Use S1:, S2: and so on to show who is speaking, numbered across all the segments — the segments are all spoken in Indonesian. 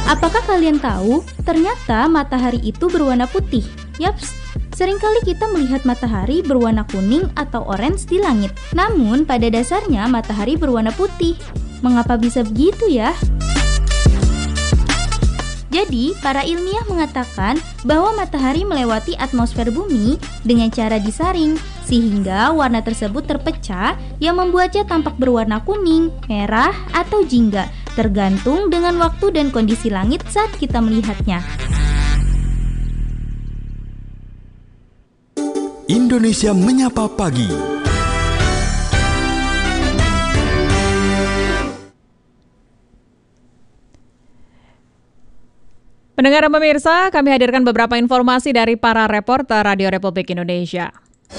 S1: Apakah kalian tahu, ternyata matahari itu berwarna putih? Yaps, seringkali kita melihat matahari berwarna kuning atau orange di langit. Namun, pada dasarnya matahari berwarna putih. Mengapa bisa begitu ya? Jadi, para ilmiah mengatakan bahwa matahari melewati atmosfer bumi dengan cara disaring, sehingga warna tersebut terpecah yang membuatnya tampak berwarna kuning, merah, atau jingga, tergantung dengan waktu dan kondisi langit saat kita melihatnya.
S2: Indonesia Menyapa Pagi.
S3: Pendengar dan pemirsa, kami hadirkan beberapa informasi dari para reporter Radio Republik Indonesia.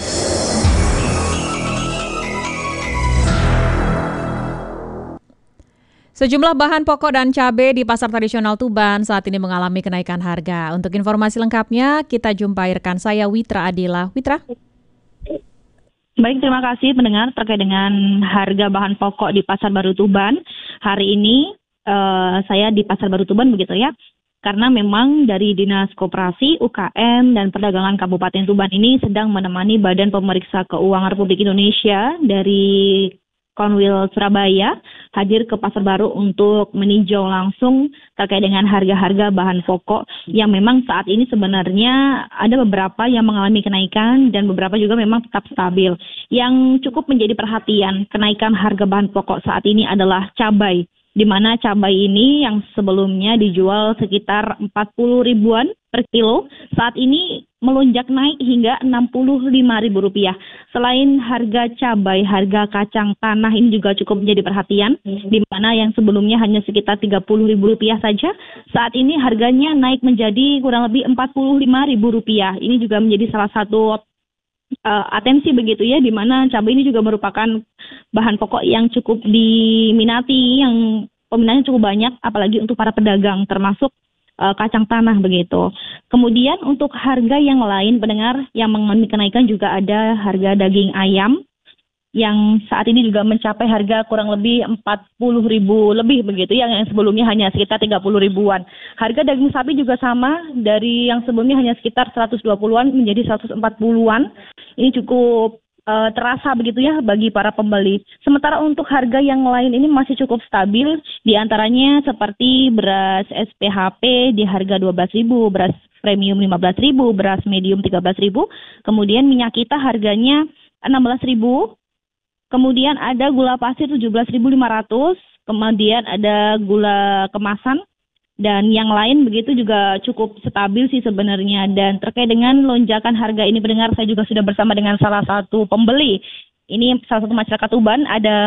S3: Sejumlah bahan pokok dan cabai di pasar tradisional Tuban saat ini mengalami kenaikan harga. Untuk informasi lengkapnya, kita jumpai rekan saya Witra Adila. Witra?
S4: Baik, terima kasih pendengar terkait dengan harga bahan pokok di Pasar Baru Tuban. Hari ini saya di Pasar Baru Tuban begitu ya. Karena memang dari Dinas Koperasi, UKM, dan Perdagangan Kabupaten Tuban ini sedang menemani Badan Pemeriksa Keuangan Republik Indonesia dari Konwil Surabaya hadir ke Pasar Baru untuk meninjau langsung terkait dengan harga-harga bahan pokok yang memang saat ini sebenarnya ada beberapa yang mengalami kenaikan dan beberapa juga memang tetap stabil. Yang cukup menjadi perhatian kenaikan harga bahan pokok saat ini adalah cabai. Di mana cabai ini yang sebelumnya dijual sekitar 40 ribuan per kilo, saat ini melonjak naik hingga Rp65.000. Selain harga cabai, harga kacang tanah ini juga cukup menjadi perhatian, di mana yang sebelumnya hanya sekitar Rp30.000 saja, saat ini harganya naik menjadi kurang lebih Rp45.000. Ini juga menjadi salah satu atensi begitu ya, di mana cabai ini juga merupakan bahan pokok yang cukup diminati, yang peminatnya cukup banyak, apalagi untuk para pedagang, termasuk kacang tanah begitu. Kemudian untuk harga yang lain pendengar yang mengalami kenaikan juga ada harga daging ayam yang saat ini juga mencapai harga kurang lebih 40.000 lebih begitu ya, yang sebelumnya hanya sekitar 30 ribuan. Harga daging sapi juga sama, dari yang sebelumnya hanya sekitar 120-an menjadi 140-an. Ini cukup terasa begitu ya bagi para pembeli. Sementara untuk harga yang lain ini masih cukup stabil, diantaranya seperti beras SPHP di harga 12.000, beras premium 15.000, beras medium 13.000, kemudian minyak kita harganya 16.000. Kemudian ada gula pasir 17.500, kemudian ada gula kemasan, dan yang lain begitu juga cukup stabil sih sebenarnya. Dan terkait dengan lonjakan harga ini pendengar, saya juga sudah bersama dengan salah satu pembeli. Ini salah satu masyarakat Tuban, ada